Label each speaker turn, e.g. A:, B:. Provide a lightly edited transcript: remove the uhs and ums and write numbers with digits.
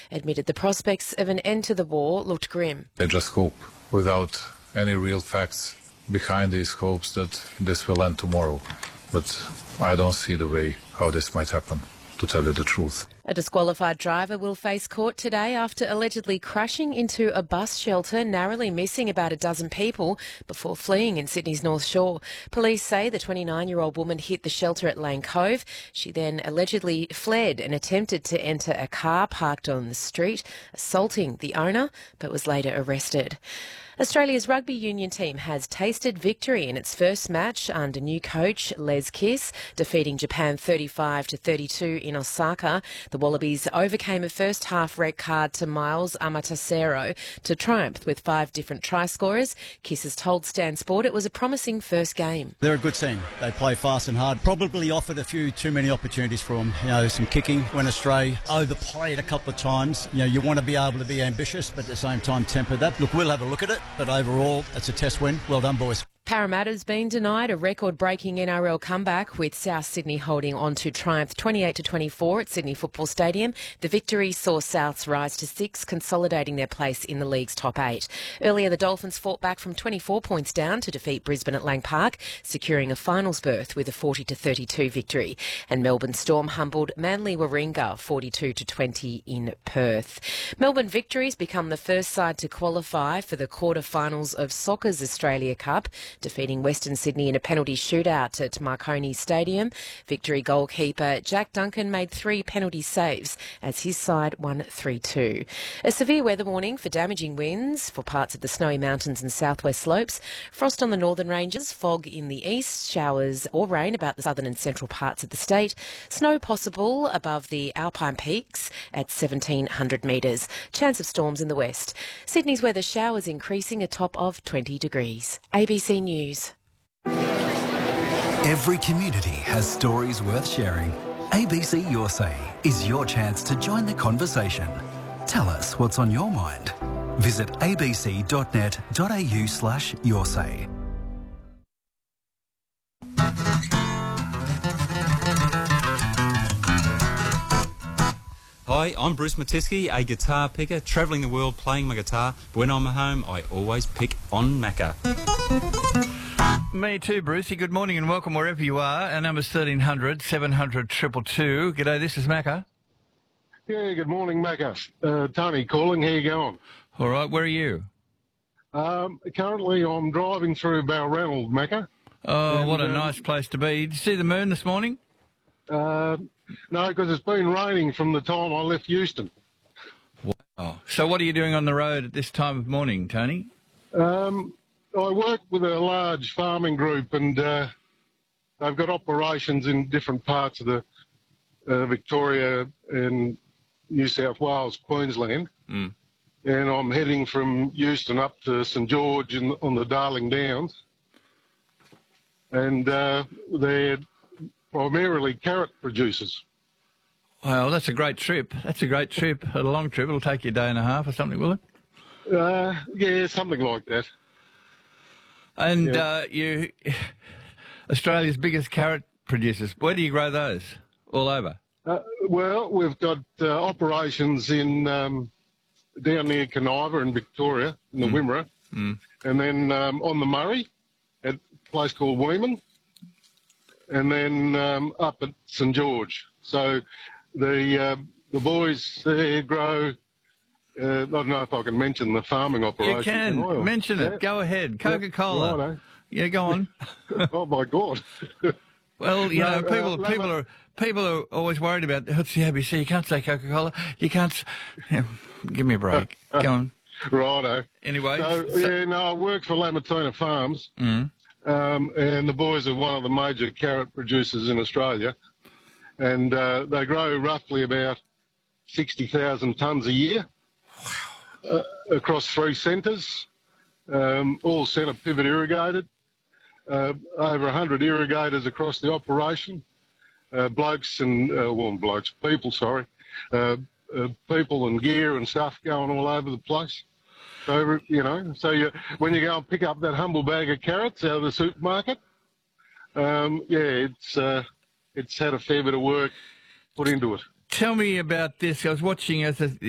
A: admitted the prospects of an end to the war looked grim.
B: They just hope, without any real facts behind these hopes, that this will end tomorrow. But I don't see the way how this might happen, to tell you the truth.
A: A disqualified driver will face court today after allegedly crashing into a bus shelter, narrowly missing about a dozen people before fleeing in Sydney's North Shore. Police say the 29-year-old woman hit the shelter at Lane Cove. She then allegedly fled and attempted to enter a car parked on the street, assaulting the owner, but was later arrested. Australia's rugby union team has tasted victory in its first match under new coach Les Kiss, defeating Japan 35-32 in Osaka. The Wallabies overcame a first-half red card to Miles Amatasero to triumph with 5 different try scorers. Kiss has told Stan Sport it was a promising first game.
C: They're a good team. They play fast and hard. Probably offered a few too many opportunities for them. Some kicking went astray, overplayed a couple of times. You want to be able to be ambitious, but at the same time temper that. Look, we'll have a look at it. But overall, it's a test win. Well done, boys.
A: Parramatta's been denied a record-breaking NRL comeback, with South Sydney holding on to triumph 28-24 at Sydney Football Stadium. The victory saw Souths rise to 6, consolidating their place in the league's top 8. Earlier, the Dolphins fought back from 24 points down to defeat Brisbane at Lang Park, securing a finals berth with a 40-32 victory. And Melbourne Storm humbled Manly Warringah 42-20 in Perth. Melbourne Victories become the first side to qualify for the quarter-finals of Soccer's Australia Cup, defeating Western Sydney in a penalty shootout at Marconi Stadium. Victory goalkeeper Jack Duncan made 3 penalty saves as his side won 3-2. A severe weather warning for damaging winds for parts of the Snowy Mountains and southwest slopes. Frost on the northern ranges, fog in the east, showers or rain about the southern and central parts of the state. Snow possible above the Alpine peaks at 1,700 metres. Chance of storms in the west. Sydney's weather showers increasing, a top of 20 degrees. ABC News.
D: Every community has stories worth sharing. ABC Your Say is your chance to join the conversation. Tell us what's on your mind. Visit abc.net.au/yoursay.
E: Hi, I'm Bruce Matisky, a guitar picker, travelling the world playing my guitar. But when I'm at home, I always pick on Macca.
F: Me too, Brucey. Good morning and welcome wherever you are. Our number's 1300 700 222. G'day, this is Macca.
G: Yeah, good morning, Macca. Tony calling. How you going?
F: All right, where are you?
G: Currently, I'm driving through Balranald, Macca.
F: Oh, what a nice place to be. Did you see the moon this morning?
G: No, because it's been raining from the time I left Euston.
F: Wow. So what are you doing on the road at this time of morning, Tony?
G: I work with a large farming group, and they've got operations in different parts of the Victoria and New South Wales, Queensland. And I'm heading from Euston up to St George on the Darling Downs. And they're primarily carrot producers.
F: Well, that's a great trip. That's a great trip. A long trip. It'll take you a day and a half or something, will it?
G: Yeah, something like that.
F: And you, Australia's biggest carrot producers, where do you grow those? All over?
G: Well, we've got operations in down near Caniva in Victoria, in the Wimmera, and then on the Murray at a place called Weeman, and then up at St George. So the boys there grow. I don't know if I can mention the farming operation.
F: You can mention it. Go ahead. Coca-Cola.
G: Righto.
F: Yeah, go on.
G: Oh my God.
F: Well, you know, people are always worried about it's the ABC. You can't say Coca-Cola. You can't. Give me a break. Go on.
G: Righto.
F: Anyway.
G: I work for Lamatona Farms, and the boys are one of the major carrot producers in Australia, and they grow roughly about 60,000 tonnes a year across 3 centres, all centre pivot irrigated. Over 100 irrigators across the operation. People and gear and stuff going all over the place. So, when you go and pick up that humble bag of carrots out of the supermarket, it's had a fair bit of work put into it.
F: Tell me about this. I was watching